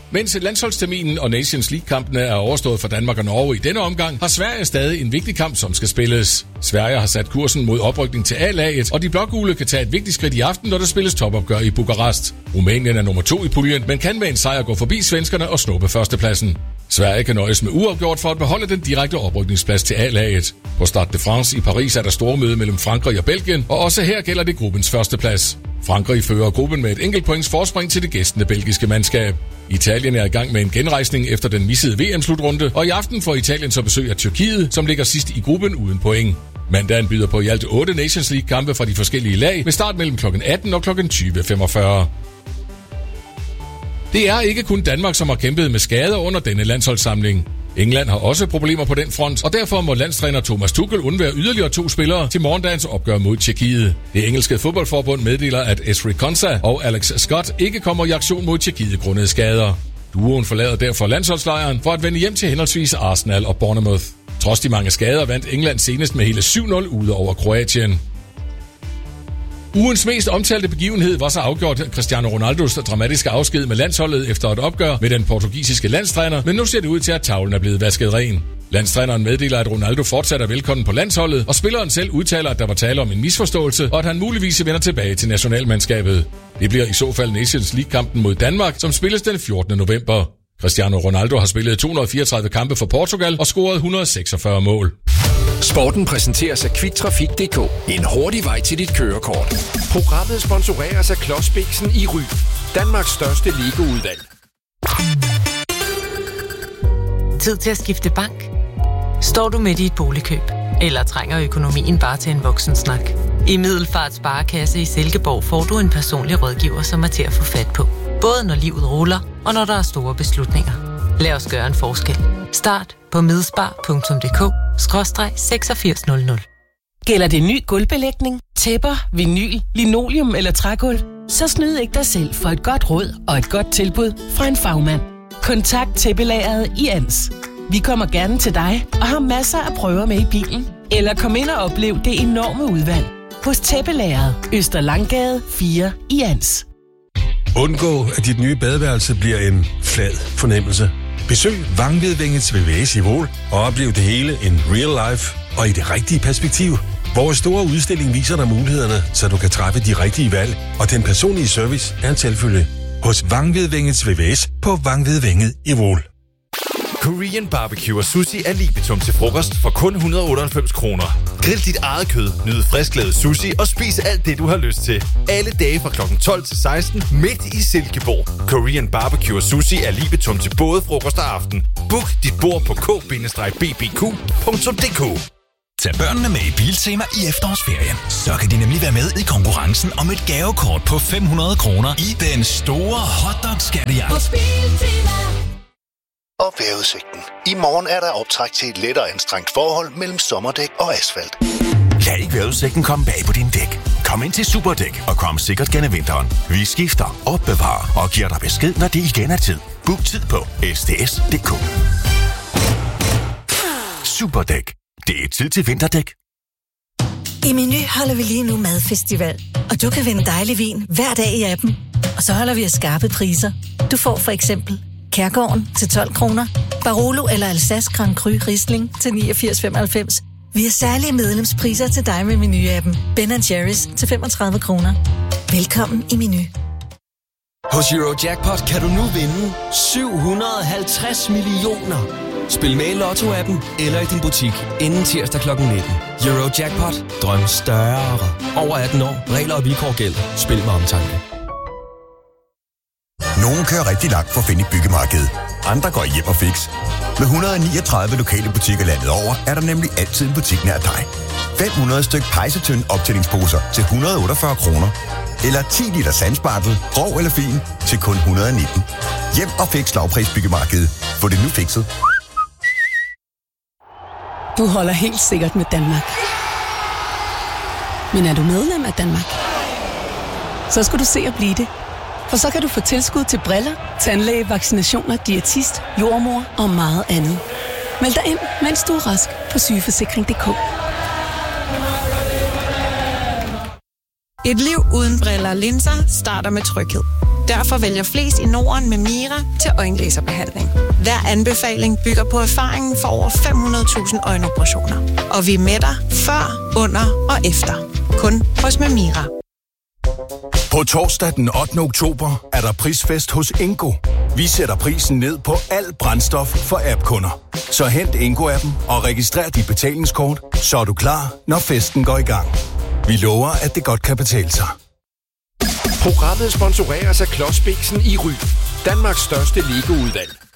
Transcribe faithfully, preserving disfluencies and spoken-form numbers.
Mens landsholdsterminen og Nations League-kampene er overstået for Danmark og Norge i denne omgang, har Sverige stadig en vigtig kamp, som skal spilles. Sverige har sat kursen mod oprykning til A-laget, og de blågule kan tage et vigtigt skridt i aften, når der spilles topopgør i Bukarest. Rumænien er nummer to i puljen, men kan med en sejr gå forbi svenskerne og snuppe førstepladsen. Sverige kan nøjes med uafgjort for at beholde den direkte oprykningsplads til A-laget. På Stade de France i Paris er der store møde mellem Frankrig og Belgien, og også her gælder det gruppens førsteplads. Frankrig fører gruppen med et enkelt points forspring til det gæstende belgiske mandskab. Italien er i gang med en genrejsning efter den missede V M-slutrunde, og i aften får Italien så besøg af Tyrkiet, som ligger sidst i gruppen uden point. Mandagen byder på i alt otte Nations League-kampe fra de forskellige lag, med start mellem klokken atten og klokken tyve femogfyrre. Det er ikke kun Danmark, som har kæmpet med skader under denne landsholdssamling. England har også problemer på den front, og derfor må landstræner Thomas Tuchel undvære yderligere to spillere til morgendagens opgør mod Tjekkiet. Det engelske fodboldforbund meddeler, at Ezri Konsa og Alex Scott ikke kommer i aktion mod Tjekkiet grundet skader. Duoen forlader derfor landsholdslejren for at vende hjem til henholdsvis Arsenal og Bournemouth. Trods de mange skader vandt England senest med hele syv nul ude over Kroatien. Ugens mest omtalte begivenhed var så afgjort Cristiano Ronaldos dramatiske afsked med landsholdet efter et opgør med den portugisiske landstræner, men nu ser det ud til, at tavlen er blevet vasket ren. Landstræneren meddeler, at Ronaldo fortsat er velkommen på landsholdet, og spilleren selv udtaler, at der var tale om en misforståelse, og at han muligvis vender tilbage til nationalmandskabet. Det bliver i så fald Nations League-kampen mod Danmark, som spilles den fjortende november. Cristiano Ronaldo har spillet to hundrede og fireogtredive kampe for Portugal og scoret et hundrede og seksogfyrre mål. Sporten præsenteres af Quicktrafik punktum d k. En hurtig vej til dit kørekort. Programmet sponsoreres af Klodsbiksen i Ry. Danmarks største Lego-udvalg. Tid til at skifte bank? Står du midt i et boligkøb? Eller trænger økonomien bare til en voksensnak? I Middelfart Sparekasse i Silkeborg får du en personlig rådgiver, som er til at få fat på. Både når livet ruller, og når der er store beslutninger. Lad os gøre en forskel. Start på midspar punktum d k skråstreg seksogfirs nul nul. Gælder det ny gulvbelægning, tæpper, vinyl, linoleum eller trægulv? Så snyd ikke dig selv for et godt råd og et godt tilbud fra en fagmand. Kontakt Tæppelageret i Ans. Vi kommer gerne til dig og har masser af prøver med i bilen. Eller kom ind og oplev det enorme udvalg hos Tæppelageret, Øster Langgade fire i Ans. Undgå, at dit nye badeværelse bliver en flad fornemmelse. Besøg Vangvedvængets V V S i Vål og oplev det hele in real life og i det rigtige perspektiv. Vores store udstilling viser dig mulighederne, så du kan træffe de rigtige valg, og den personlige service er en selvfølge. Hos Vangvedvængets V V S på Vangvedvænget i Vål. Korean barbecue og sushi er libitum til frokost for kun et hundrede og otteoghalvfems kroner. Grill dit eget kød, nyd frisklavet sushi og spis alt det, du har lyst til. Alle dage fra klokken tolv til seksten midt i Silkeborg. Korean barbecue og sushi er libitum til både frokost og aften. Book dit bord på k bindestreg b b q punktum d k. Tag børnene med i Biltema i efterårsferien. Så kan de nemlig være med i konkurrencen om et gavekort på fem hundrede kroner i den store hotdog-skattejagt. Og vejrudsigten. I morgen er der optræk til et lettere anstrengt forhold mellem sommerdæk og asfalt. Lad ikke vejrudsigten komme bag på din dæk. Kom ind til Superdæk og kom sikkert gennem vinteren. Vi skifter, opbevarer og giver dig besked, når det igen er tid. Book tid på s t s punktum d k. Superdæk. Det er tid til vinterdæk. I Meny holder vi lige nu madfestival, og du kan vinde dejlig vin hver dag i appen. Og så holder vi af skarpe priser. Du får for eksempel Kærgården til tolv kroner, Barolo eller Alsace Grand Cru Riesling til niogfirs femoghalvfems. Vi har særlige medlemspriser til dig med Meny-appen. Ben and Jerry's til femogtredive kroner. Velkommen i Meny. Hos Eurojackpot kan du nu vinde syv hundrede og halvtreds millioner. Spil med i Lotto-appen eller i din butik inden tirsdag klokken nitten. Eurojackpot. Drøm større. Over atten år. Regler og vilkår gælder. Spil med omtanke. Nogen kører rigtig langt for at finde et byggemarked. Andre går hjem og fix. Med et hundrede og niogtredive lokale butikker landet over, er der nemlig altid en butik nær dig. fem hundrede styk pejsetønd optællingsposer til et hundrede og otteogfyrre kroner. Eller ti liter sandspartel, grov eller fin, til kun et hundrede og nitten. Hjem og fix lavpris byggemarked. Få det nu fikset. Du holder helt sikkert med Danmark. Men er du medlem af Danmark? Så skal du se at blive det. For så kan du få tilskud til briller, tandlæge, vaccinationer, diætist, jordmor og meget andet. Meld dig ind, mens du er rask på sygeforsikring punktum d k. Et liv uden briller og linser starter med tryghed. Derfor vælger flest i Norden med Mira til øjenlaserbehandling. Hver anbefaling bygger på erfaringen for over fem hundrede tusind øjenoperationer. Og vi er med dig før, under og efter. Kun hos Mira. På torsdag den ottende oktober er der prisfest hos Ingo. Vi sætter prisen ned på alt brændstof for app-kunder. Så hent Ingo-appen og registrer dit betalingskort, så er du klar, når festen går i gang. Vi lover, at det godt kan betale sig. Programmet sponsoreres af Klods Biksen i Ry. Danmarks største Lego-udvalg.